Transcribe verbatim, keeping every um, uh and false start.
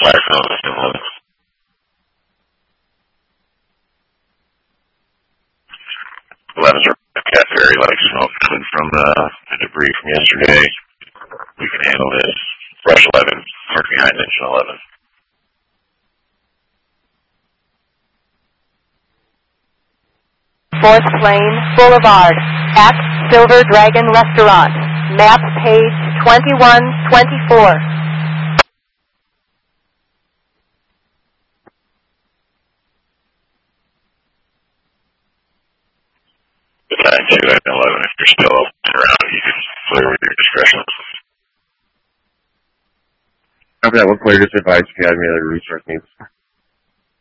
Firefall is eleven. eleven's a cat very light smoke coming from uh, the debris from yesterday. We can handle this. Brush eleven, mark behind engine eleven. Fourth Lane Boulevard at Silver Dragon Restaurant. Map page twenty-one twenty-four. nine two and eleven, if you're still around, you can clear with your discretion. After that, we'll clear. Just advise if you have any other resource needs.